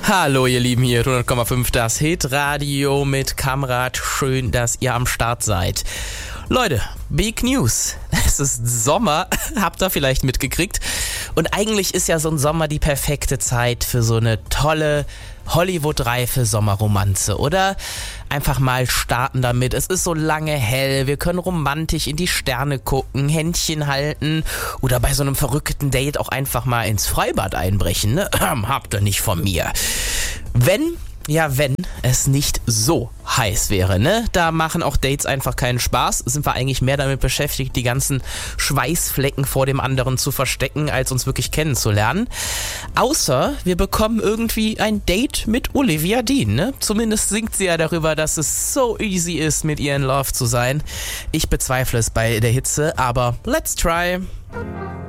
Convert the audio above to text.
Hallo ihr Lieben, hier 100,5 das Hitradio mit Kamrat. Schön, dass ihr am Start seid. Leute, Big News. Es ist Sommer, habt ihr vielleicht mitgekriegt. Und eigentlich ist ja so ein Sommer die perfekte Zeit für so eine tolle Hollywood-reife Sommerromanze, oder? Einfach mal starten damit. Es ist so lange hell, wir können romantisch in die Sterne gucken, Händchen halten oder bei so einem verrückten Date auch einfach mal ins Freibad einbrechen, ne? Habt ihr nicht von mir. Wenn es nicht so heiß wäre, ne? Da machen auch Dates einfach keinen Spaß. Sind wir eigentlich mehr damit beschäftigt, die ganzen Schweißflecken vor dem anderen zu verstecken, als uns wirklich kennenzulernen. Außer wir bekommen irgendwie ein Date mit Olivia Dean, ne? Zumindest singt sie ja darüber, dass es so easy ist, mit ihr in Love zu sein. Ich bezweifle es bei der Hitze, aber let's try.